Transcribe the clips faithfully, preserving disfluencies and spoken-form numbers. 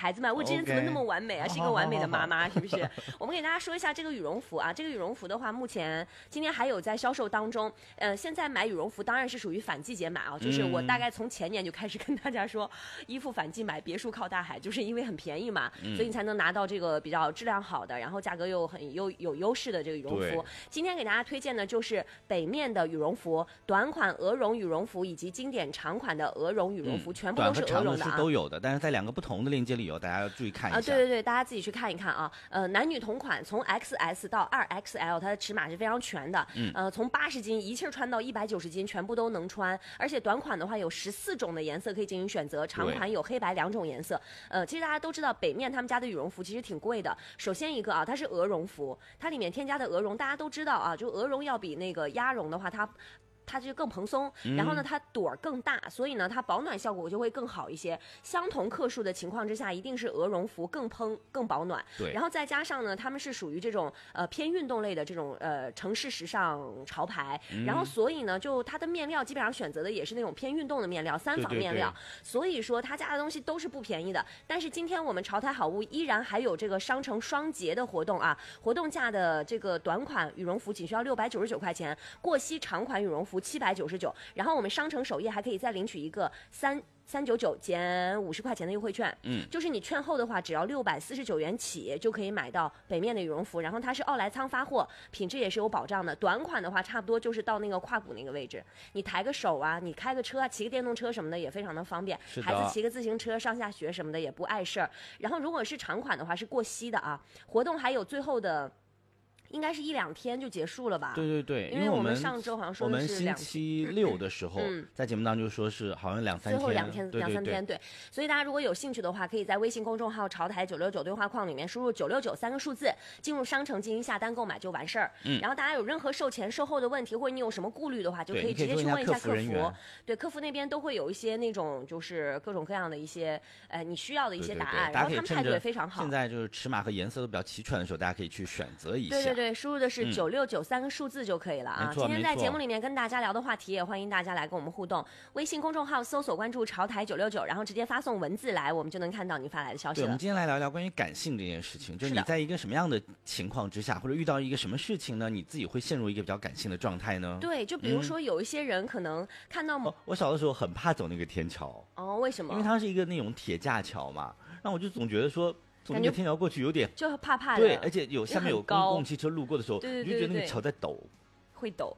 孩子们，我这人怎么那么完美啊？ Okay. 是一个完美的妈妈，是不是？我们给大家说一下这个羽绒服啊，这个羽绒服的话，目前今天还有在销售当中。呃，现在买羽绒服当然是属于反季节买啊，就是我大概从前年就开始跟大家说，衣服反季买，别墅靠大海，就是因为很便宜嘛，嗯、所以你才能拿到这个比较质量好的，然后价格又很有有优势的这个羽绒服。今天给大家推荐的就是北面的羽绒服，短款鹅绒羽绒服以及经典长款的鹅绒羽绒服，嗯、全部都是鹅绒的啊， 是都有的，但是在两个不同的链接里有，大家要注意看一下。 啊，对对对，大家自己去看一看啊。呃，男女同款，从 X S 到 二 X L， 它的尺码是非常全的。嗯。呃，从八十斤一气穿到一百九十斤，全部都能穿。而且短款的话有十四种的颜色可以进行选择，长款有黑白两种颜色。呃，其实大家都知道，北面他们家的羽绒服其实挺贵的。首先一个啊，它是鹅绒服，它里面添加的鹅绒，大家都知道啊，就鹅绒要比那个鸭绒的话，它。它就更蓬松，然后呢，它朵儿更大，所以呢，它保暖效果就会更好一些。相同克数的情况之下，一定是鹅绒服更蓬、更保暖。 对。 然后再加上呢，他们是属于这种呃偏运动类的这种呃城市时尚潮牌，嗯、然后所以呢，就它的面料基本上选择的也是那种偏运动的面料，三纺面料。对对对，所以说他家的东西都是不便宜的。但是今天我们潮台好物依然还有这个商城双节的活动啊，活动价的这个短款羽绒服仅需要六百九十九块钱，过膝长款羽绒服。七百九十九，然后我们商城首页还可以再领取一个三三九九减五十块钱的优惠券，嗯，就是你券后的话，只要六百四十九元起就可以买到北面的羽绒服，然后它是奥莱仓发货，品质也是有保障的。短款的话，差不多就是到那个胯骨那个位置，你抬个手啊，你开个车啊，骑个电动车什么的也非常的方便，孩子骑个自行车上下学什么的也不碍事儿。然后如果是长款的话，是过膝的啊，活动还有最后的。应该是一两天就结束了吧？ 对对对， 因为我们上周好像说的是两，我们星期六的时候，嗯、在节目当中就说是好像两三天， 最后两天两三天，对。所以大家如果有兴趣的话，可以在微信公众号“潮台九六九”对话框里面输入九六九三个数字，进入商城进行下单购买就完事儿。嗯。然后大家有任何售前售后的问题，或者你有什么顾虑的话，就可以直接去问一下客服。对，客服那边都会有一些那种就是各种各样的一些呃你需要的一些答案， 对对对， 然后他们态度也非常好。 现在就是尺码和颜色都比较齐全的时候，大家可以去选择一下。 对对对，输入的是九。九六九三个数字就可以了啊！今天在节目里面跟大家聊的话题，也欢迎大家来跟我们互动。微信公众号搜索关注潮台九六九，然后直接发送文字来，我们就能看到你发来的消息了。 对，我们今天来聊聊关于感性这件事情，就是你在一个什么样的情况之下，或者遇到一个什么事情呢，你自己会陷入一个比较感性的状态呢？ 对，就比如说有一些人可能看到、嗯哦、我小的时候很怕走那个天桥。 哦，为什么？ 因为它是一个那种铁架桥嘛，那我就总觉得说。从那个天桥过去有点就怕怕的， 对，而且有下面有公共汽车路过的时候， 对对对对， 你就觉得那个桥在抖， 会抖。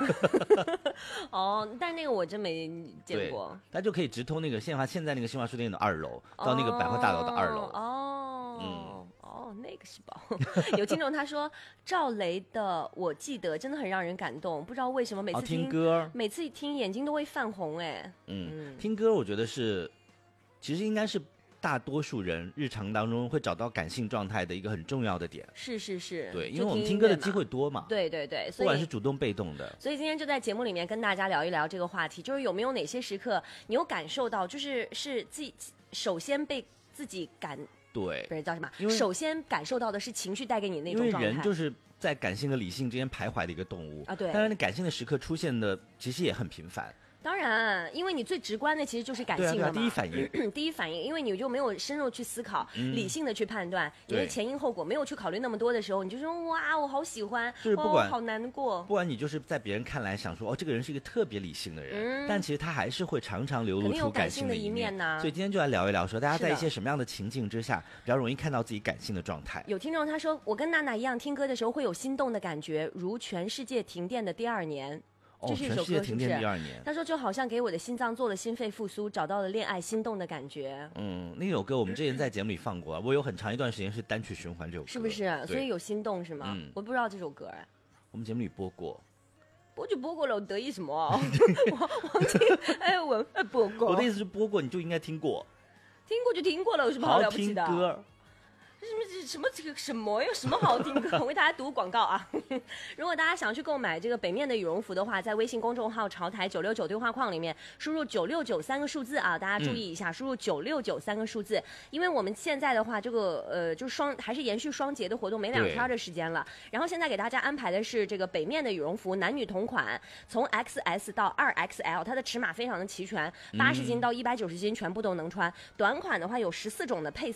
哦，但那个我真没见过。 它就可以直通那个现华现在那个新华书店的二楼，到那个百货大楼的二楼。 哦，嗯，哦，那个是宝。有听众他说赵雷的《我记得》真的很让人感动，不知道为什么每次听、 哦、听歌， 每次一听眼睛都会泛红哎。 嗯，嗯听歌我觉得是，其实应该是。大多数人日常当中会找到感性状态的一个很重要的点， 是是是， 对，因为我们听歌的机会多嘛， 对对对， 不管是主动被动的。 所以今天就在节目里面跟大家聊一聊这个话题，就是有没有哪些时刻你有感受到，就是是自己首先被自己感对， 不是叫什么，首先感受到的是情绪带给你那种状态， 因为人就是在感性和理性之间徘徊的一个动物啊，对。 当然，感性的时刻出现的其实也很频繁。 当然，因为你最直观的其实就是感性的嘛， 对啊对啊，第一反应， 第一反应，因为你就没有深入去思考、嗯、理性的去判断，因为前因后果没有去考虑那么多的时候，你就说哇，我好喜欢， 就是不管、 哦、好难过。 不管你就是在别人看来想说哦，这个人是一个特别理性的人，嗯、但其实他还是会常常流露出感性的一面呢。 所以今天就来聊一聊，说大家在一些什么样的情境之下比较容易看到自己感性的状态。 有听众他说，我跟娜娜一样，听歌的时候会有心动的感觉，如全世界停电的第二年。这是一首歌，是不是？他说就好像给我的心脏做了心肺复苏，找到了恋爱心动的感觉。 嗯，那首歌我们之前在节目里放过，我有很长一段时间是单曲循环这首歌， 是不是？所以有心动是吗？嗯、我不知道这首歌哎。 我们节目里播过， 播就播过了，我得意什么？我忘记哎，我播过。 我的意思是播过，你就应该听过。 听过就听过了，有什么好了不起的？ 好听歌。 什么什么这个什么有什么好听歌？我为大家读广告啊！如果大家想去购买这个北面的羽绒服的话，在微信公众号潮台九六九对话框里面输入九六九三个数字啊，大家注意一下，嗯、输入九六九三个数字，因为我们现在的话，这个呃就是双还是延续双节的活动，没两天的时间了。然后现在给大家安排的是这个北面的羽绒服，男女同款，从 X S 到 二 X L， 它的尺码非常的齐全，八十斤到一百九十斤全部都能穿。短款的话有十四种的配色。